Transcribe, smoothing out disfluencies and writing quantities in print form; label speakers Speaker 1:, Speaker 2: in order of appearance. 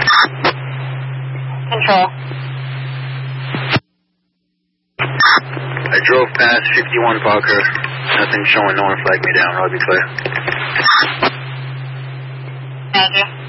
Speaker 1: Control.
Speaker 2: I drove past 51 Parker. Nothing showing, no one flagged me down. Road be clear.
Speaker 1: Roger.